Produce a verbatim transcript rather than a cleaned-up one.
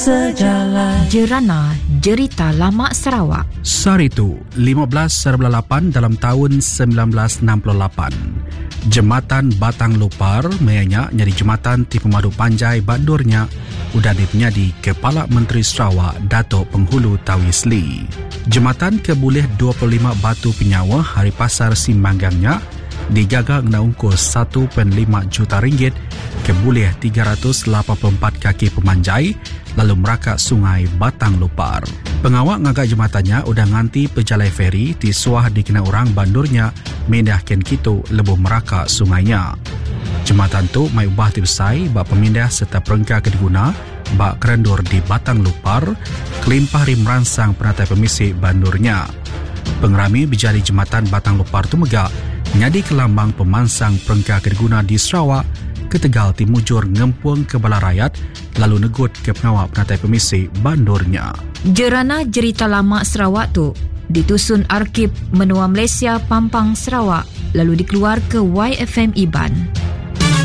sejalan. Jerana Jerita Lama Sarawak. Saritu, lima belas lapan dalam tahun sembilan belas enam puluh lapan. Jembatan Batang Lupar meanya nyari jembatan di Pemadu Panjai Bandurnya udah dipenyadi Kepala Menteri Sarawak Datuk Penghulu Tawisli. Jembatan kebulih dua puluh lima batu penyawa hari pasar simbanggangnya digagal kena ungkus satu perpuluhan lima juta ringgit kebulih tiga ratus lapan puluh empat kaki pemanjai lalu merakak sungai Batang Lupar. Pengawak ngagak jembatannya udah nganti pejalai feri di suah dikena orang bandurnya mindahkan kitu lebuh merakak sungainya. Jembatan tu mai ubah tibsai bak pemindah serta perengka kediguna bak kerendur di Batang Lupar kelimpah rim ransang penatai pemisi bandurnya. Pengerami berjari jembatan Batang Lupar tu megak nyadi kelambang pemansang perengka kediguna di Sarawak ke Tegal Timujur ngempung ke bala rakyat lalu negut ke pengawak penatai pemisi bandurnya. Jerana Jerita Lama Sarawak tu ditusun Arkib Menua Malaysia Pampang Sarawak lalu dikeluar ke Y F M Iban.